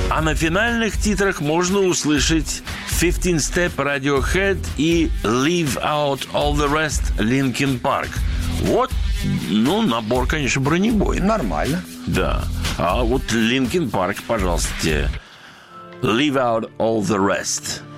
А на финальных титрах можно услышать 15 Step Radiohead и Leave Out All the Rest Linkin Park. Вот, набор, конечно, бронебойный. Нормально. Да. А вот Linkin Park, пожалуйста, Leave Out All the Rest.